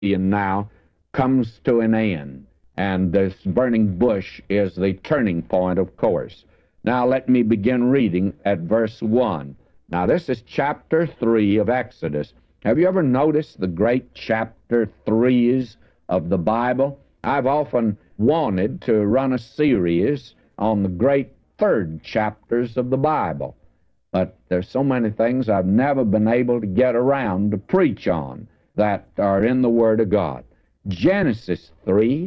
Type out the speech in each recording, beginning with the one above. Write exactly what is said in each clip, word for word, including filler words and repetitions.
Midian now comes to an end, and this burning bush is the turning point, of course. Now let me begin reading at verse one. Now this is chapter three of Exodus. Have you ever noticed the great chapter threes of the Bible? I've often wanted to run a series on the great third chapters of the Bible, but there's so many things I've never been able to get around to preach on that are in the Word of God. Genesis three,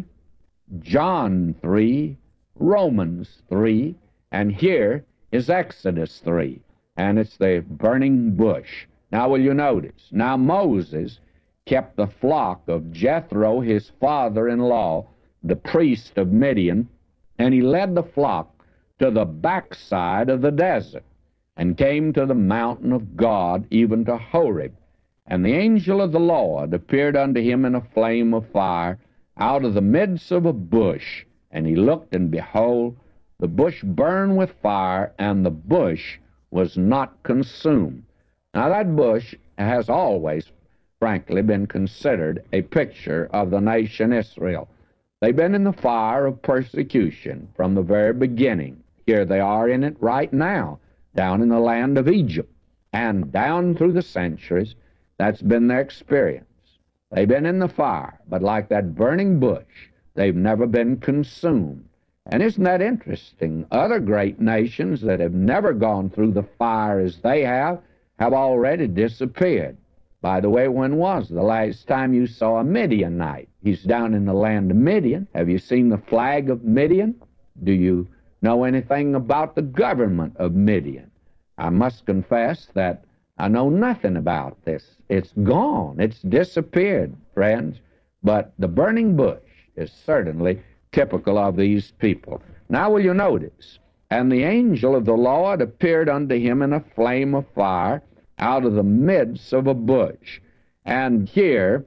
John three, Romans three, and here is Exodus three, and it's the burning bush. Now will you notice, now Moses kept the flock of Jethro, his father-in-law, the priest of Midian, and he led the flock to the backside of the desert, and came to the mountain of God, even to Horeb. And the angel of the Lord appeared unto him in a flame of fire out of the midst of a bush. And he looked, and behold, the bush burned with fire, and the bush was not consumed. Now that bush has always, frankly, been considered a picture of the nation Israel. They've been in the fire of persecution from the very beginning. Here they are in it right now, down in the land of Egypt. And down through the centuries, that's been their experience. They've been in the fire, but like that burning bush, they've never been consumed. And isn't that interesting? Other great nations that have never gone through the fire as they have, have already disappeared. By the way, when was the last time you saw a Midianite? He's down in the land of Midian. Have you seen the flag of Midian? Do you know anything about the government of Midian? I must confess that I know nothing about this. It's gone. It's disappeared, friends. But the burning bush is certainly typical of these people. Now will you notice, and the angel of the Lord appeared unto him in a flame of fire out of the midst of a bush. And here,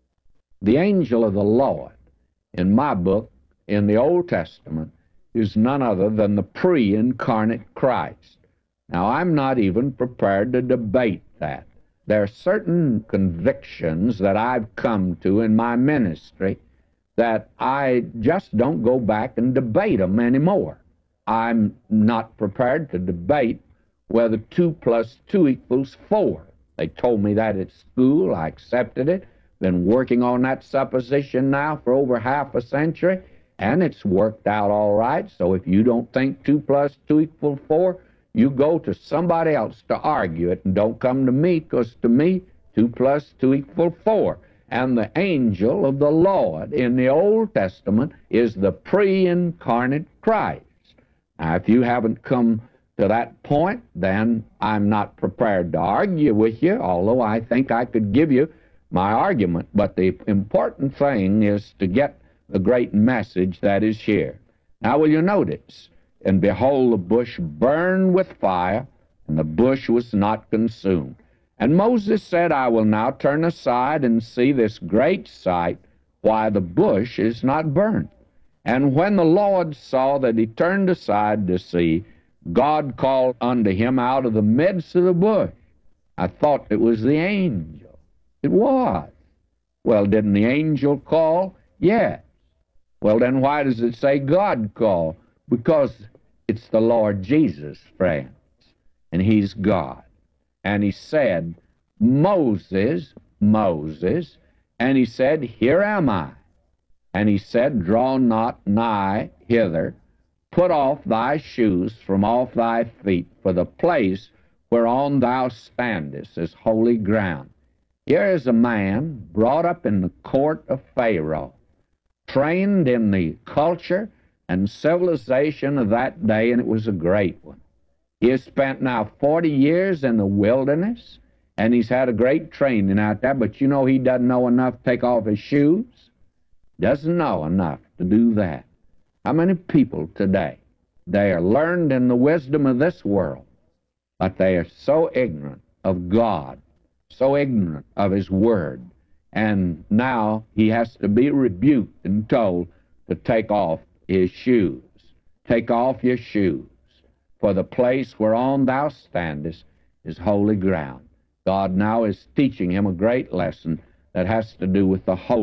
the angel of the Lord, in my book, in the Old Testament, is none other than the pre-incarnate Christ. Now, I'm not even prepared to debate that. There are certain convictions that I've come to in my ministry that I just don't go back and debate them anymore. I'm not prepared to debate whether two plus two equals four. They told me that at school. I accepted it. Been working on that supposition now for over half a century, and it's worked out all right. So if you don't think two plus two equals four, you go to somebody else to argue it, and don't come to me, because to me, two plus two equals four. And the angel of the Lord in the Old Testament is the pre-incarnate Christ. Now, if you haven't come to that point, then I'm not prepared to argue with you, although I think I could give you my argument. But the important thing is to get the great message that is here. Now, will you notice, and behold, the bush burned with fire, and the bush was not consumed. And Moses said, I will now turn aside and see this great sight, why the bush is not burnt. And when the Lord saw that he turned aside to see, God called unto him out of the midst of the bush. I thought it was the angel. It was. Well, didn't the angel call? Yes. Well, then why does it say God called? Because it's the Lord Jesus, friends, and he's God. And he said, Moses, Moses, and he said, Here am I. And he said, Draw not nigh hither, put off thy shoes from off thy feet, for the place whereon thou standest is holy ground. Here is a man brought up in the court of Pharaoh, trained in the culture and civilization of that day, and it was a great one. He has spent now forty years in the wilderness, and he's had a great training out there, but you know he doesn't know enough to take off his shoes. Doesn't know enough to do that. How many people today, they are learned in the wisdom of this world, but they are so ignorant of God, so ignorant of his word, and now he has to be rebuked and told to take off his shoes. Take off your shoes, for the place whereon thou standest is holy ground. God now is teaching him a great lesson that has to do with the Holy